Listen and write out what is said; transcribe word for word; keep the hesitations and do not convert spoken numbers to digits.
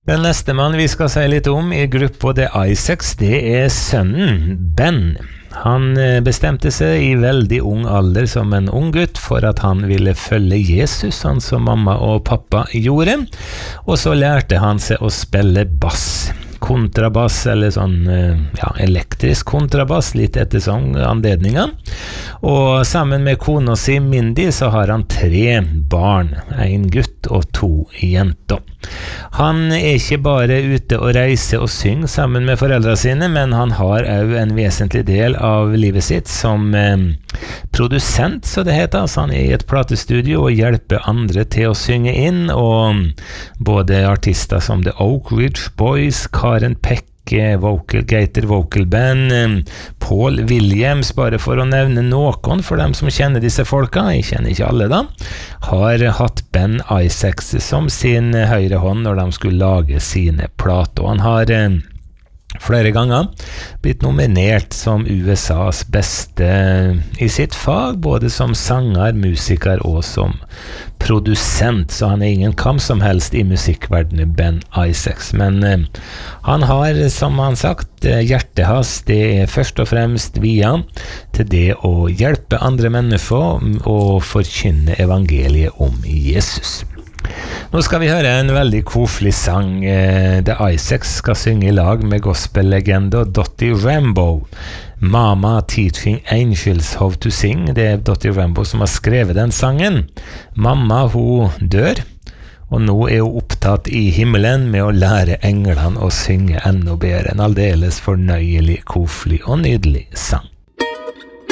Den neste mann vi skal si litt om i gruppa The Isaacs, det er sønnen Ben. Han bestemte seg i veldig ung alder som en ung gutt for at han ville følge Jesus, han som mamma og pappa gjorde, og så lærte han seg å spille bass. Kontrabass, eller sånn ja, elektrisk kontrabass, litt etter sånn anledninger. Og sammen med kona si Mindy så har han tre barn, en gutt og to jenter. Han er ikke bare ute og reiser og synger sammen med foreldrene sine, men han har også en vesentlig del av livet sitt som eh, produsent, så det heter. Altså han er i et platestudio og hjelper andre til å synge inn, og både artister som The Oak Ridge Boys, Karen Peck, Vocal Gator Vocal Band, Paul Williams, bare for å nevne noen for dem som kjenner disse folka, jeg kjenner ikke alle da, har hatt Ben Isaacs som sin høyre hånd når de skulle lage sine plater. Han har eh, flere ganger blitt nominert som U S A's beste i sitt fag, både som sanger, musiker og som produsent, så han er ingen kam som helst i musikkverdenen, Ben Isaacs. Men eh, han har, som han sagt, hjertet hans, det er først og fremst via til det å hjelpe andre mennesker og forkynne evangeliet om Jesus. Nå skal vi høre en veldig koselig sang. The Isaacs skal synge i lag med gospellegenda Dottie Rambo. Mama Teaching Angels How to Sing. Det er Dottie Rambo som har skrevet den sangen. Mamma, hun dør, og nå er hun opptatt i himmelen med å lære englene å synge enda bedre. En aldeles fornøyelig, koselig og nydelig sang.